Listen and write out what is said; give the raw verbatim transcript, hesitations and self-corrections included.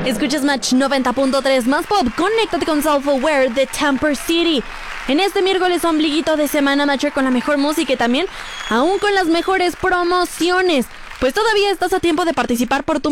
Escuchas Match noventa punto tres más pop. Conéctate con Self-Aware de Tamper City. En este miércoles ombliguito de semana, Matcher, con la mejor música y también aún con las mejores promociones. Pues todavía estás a tiempo de participar por tu